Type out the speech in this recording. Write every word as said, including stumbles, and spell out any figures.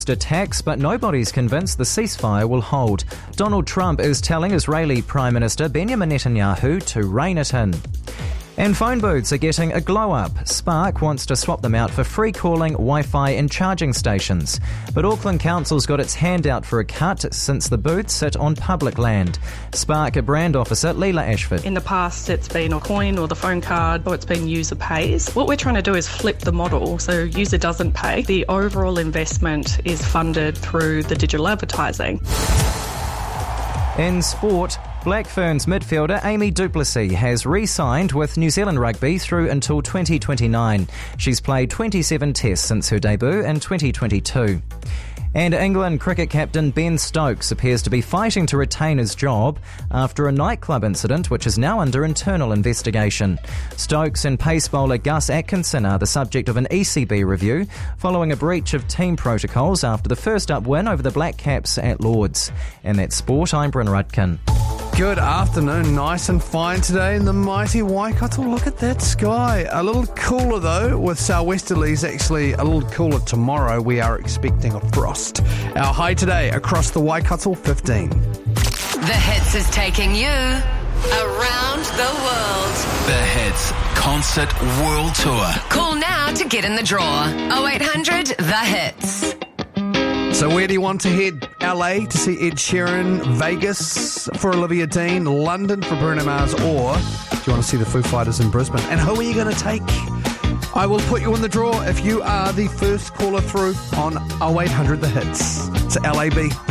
attacks, but nobody's convinced the ceasefire will hold. Donald Trump is telling Israeli Prime Minister Benjamin Netanyahu to rein it in. And phone booths are getting a glow-up. Spark wants to swap them out for free calling, Wi-Fi and charging stations. But Auckland Council's got its hand out for a cut since the booths sit on public land. Spark brand officer Leela Ashford. In the past, it's been a coin or the phone card, or it's been user pays. What we're trying to do is flip the model, so user doesn't pay. The overall investment is funded through the digital advertising. In sport, Black Ferns midfielder Amy Duplessis has re-signed with New Zealand Rugby through until twenty twenty-nine. She's played twenty-seven tests since her debut in twenty twenty-two. And England cricket captain Ben Stokes appears to be fighting to retain his job after a nightclub incident which is now under internal investigation. Stokes and pace bowler Gus Atkinson are the subject of an E C B review following a breach of team protocols after the first up win over the Black Caps at Lords. And that's sport, I'm Bryn Rudkin. Good afternoon, nice and fine today in the mighty Waikato. Look at that sky. A little cooler though, with southwesterlies actually a little cooler tomorrow. We are expecting a frost. Our high today across the Waikato, fifteen. The Hits is taking you around the world. The Hits Concert World Tour. Call now to get in the draw. oh eight hundred The Hits. So where do you want to head? L A to see Ed Sheeran, Vegas for Olivia Dean, London for Bruno Mars, or do you want to see the Foo Fighters in Brisbane? And who are you going to take? I will put you in the draw if you are the first caller through on oh eight hundred The Hits. It's L A B.